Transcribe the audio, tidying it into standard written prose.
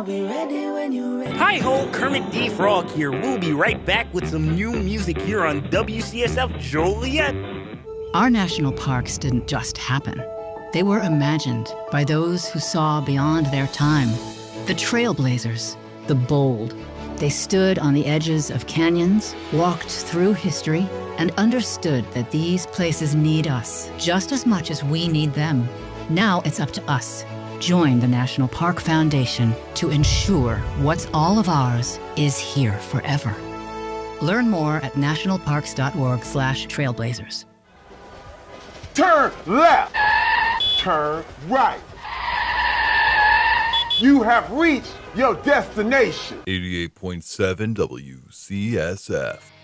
I'll be ready when you're ready. Hi-ho, Kermit D. Frog here. We'll be right back with some new music here on WCSF Joliet. Our national parks didn't just happen. They were imagined by those who saw beyond their time. The trailblazers, the bold. They stood on the edges of canyons, walked through history, and understood that these places need us just as much as we need them. Now it's up to us. Join the National Park Foundation to ensure what's all of ours is here forever. Learn more at nationalparks.org/trailblazers. Turn left. Turn right. You have reached your destination. 88.7 WCSF.